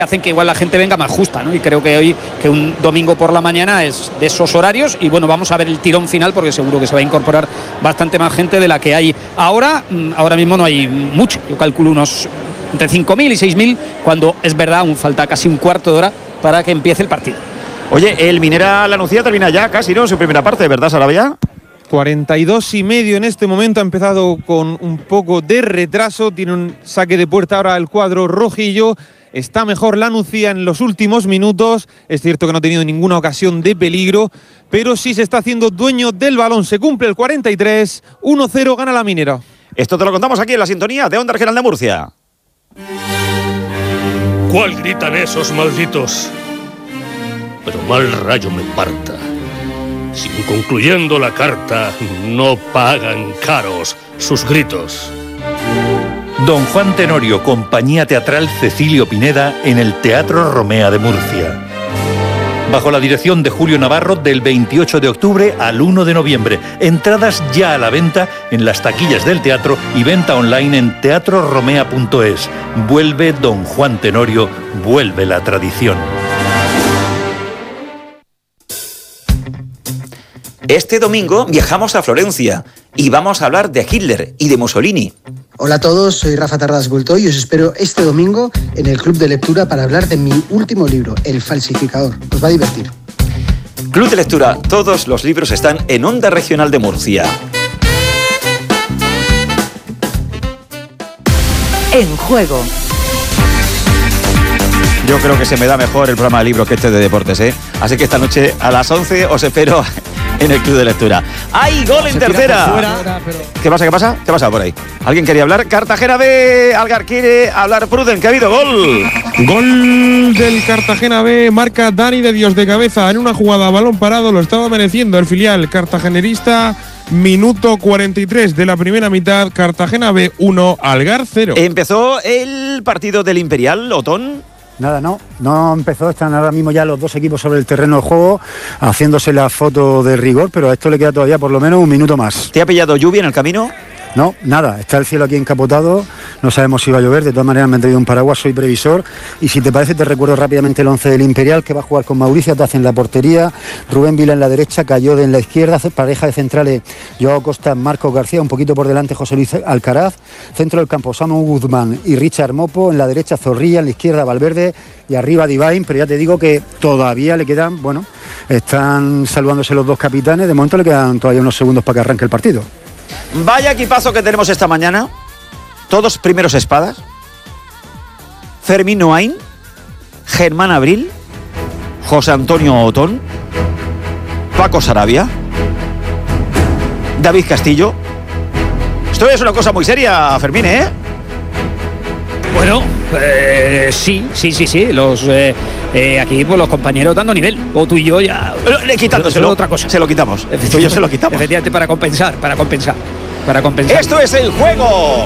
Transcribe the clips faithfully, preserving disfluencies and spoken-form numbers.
hacen que igual la gente venga más justa, ¿no? Y creo que hoy, que un domingo por la mañana es de esos horarios, y bueno, vamos a ver el tirón final porque seguro que se va a incorporar bastante más gente de la que hay ahora. Ahora mismo no hay mucho, yo calculo unos entre cinco mil y seis mil, cuando es verdad aún falta casi un cuarto de hora para que empiece el partido. Oye, el Minera La Nucía termina ya casi, ¿no? Su primera parte, ¿verdad, Sarabia? cuarenta y dos y medio en este momento, ha empezado con un poco de retraso, tiene un saque de puerta ahora el cuadro rojillo. Está mejor La Nucía en los últimos minutos. Es cierto que no ha tenido ninguna ocasión de peligro, pero sí se está haciendo dueño del balón. Se cumple el cuarenta y tres, uno cero gana la Minera. Esto te lo contamos aquí en la sintonía de Onda Regional de Murcia. ¿Cuál gritan esos malditos? Pero mal rayo me parta. Si concluyendo la carta no pagan caros sus gritos. Don Juan Tenorio, Compañía Teatral Cecilio Pineda, en el Teatro Romea de Murcia. Bajo la dirección de Julio Navarro, del veintiocho de octubre al uno de noviembre. Entradas ya a la venta en las taquillas del teatro y venta online en teatro romea punto es. Vuelve Don Juan Tenorio, vuelve la tradición. Este domingo viajamos a Florencia y vamos a hablar de Hitler y de Mussolini. Hola a todos, soy Rafa Tardas Bulto y os espero este domingo en el Club de Lectura para hablar de mi último libro, El Falsificador. Os va a divertir. Club de Lectura, todos los libros están en Onda Regional de Murcia. En Juego. Yo creo que se me da mejor el programa de libros que este de deportes, ¿eh? Así que esta noche a las once os espero en el Club de Lectura. ¡Hay gol en tercera! Fuera, pero... ¿Qué pasa, qué pasa? ¿Qué pasa por ahí? ¿Alguien quería hablar? Cartagena B, Algar quiere hablar. Pruden, que ha habido gol. Gol del Cartagena B, marca Dani de Dios de cabeza en una jugada a balón parado, lo estaba mereciendo el filial cartagenerista. Minuto cuarenta y tres de la primera mitad, Cartagena B uno, Algar cero. Empezó el partido del Imperial, Otón. Nada, no, no empezó, están ahora mismo ya los dos equipos sobre el terreno de juego haciéndose la foto de rigor, pero a esto le queda todavía por lo menos un minuto más. ¿Te ha pillado lluvia en el camino? No, nada, está el cielo aquí encapotado, no sabemos si va a llover, de todas maneras me han traído un paraguas, soy previsor, y si te parece te recuerdo rápidamente el once del Imperial, que va a jugar con Mauricio Ataz en la portería, Rubén Vila en la derecha, Cayode en la izquierda, pareja de centrales Joao Costa, Marcos García, un poquito por delante José Luis Alcaraz, centro del campo Samu Guzmán y Richard Mopo, en la derecha Zorrilla, en la izquierda Valverde y arriba Divain, pero ya te digo que todavía le quedan, bueno, están saludándose los dos capitanes, de momento le quedan todavía unos segundos para que arranque el partido. Vaya equipazo que tenemos esta mañana. Todos primeros espadas. Fermín Noain, Germán Abril, José Antonio Otón, Paco Sarabia, David Castillo. Esto es una cosa muy seria, Fermín, ¿eh? Bueno, eh, sí, sí, sí, sí. Los eh, eh, aquí pues los compañeros dando nivel. O tú y yo ya. Eh, quitándoselo. Otra cosa. Se lo quitamos. Tú y yo se lo quitamos. Efectivamente, para compensar, para compensar. Para compensar. Esto es El Juego.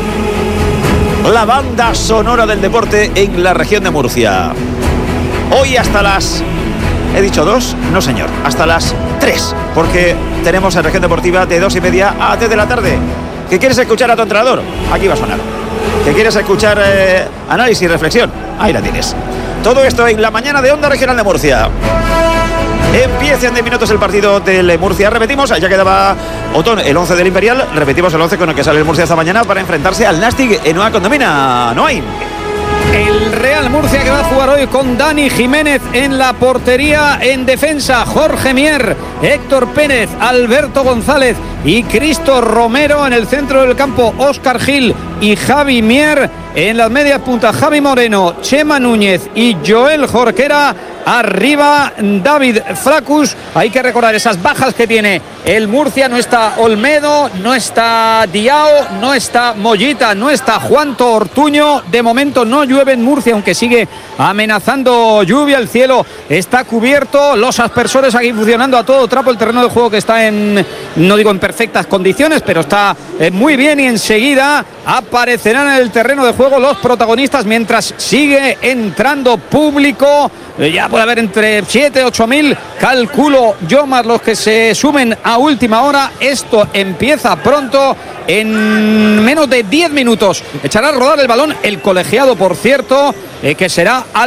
La banda sonora del deporte en la región de Murcia. Hoy hasta las... ¿He dicho dos? No, señor. Hasta las tres. Porque tenemos en región deportiva de dos y media a tres de la tarde. ¿Qué quieres escuchar a tu entrenador? Aquí va a sonar. ¿Que quieres escuchar eh, análisis y reflexión? Ahí la tienes. Todo esto en la mañana de Onda Regional de Murcia. Empieza en diez minutos el partido del Murcia. Repetimos, ya quedaba Otón, el once del Imperial. Repetimos el once con el que sale el Murcia esta mañana para enfrentarse al Nastic en una condomina. No hay. El Real Murcia, que va a jugar hoy con Dani Jiménez en la portería, en defensa Jorge Mier, Héctor Pérez, Alberto González y Cristo Romero. En el centro del campo Óscar Gil y Javi Mier. En las medias puntas Javi Moreno, Chema Núñez y Joel Jorquera. Arriba David Fracus. Hay que recordar esas bajas que tiene el Murcia. No está Olmedo, no está Diao, no está Mollita, no está Juanto Ortuño. De momento no llueve en Murcia, aunque sigue amenazando lluvia. El cielo está cubierto, los aspersores aquí funcionando a todo trapo. El terreno de juego que está en, no digo en perfectas condiciones, pero está muy bien, y enseguida aparecerán en el terreno de juego los protagonistas mientras sigue entrando público. Ya pues puede haber entre siete, ocho mil, calculo yo, más los que se sumen a última hora. Esto empieza pronto, en menos de diez minutos echará a rodar el balón el colegiado, por cierto, eh, que será al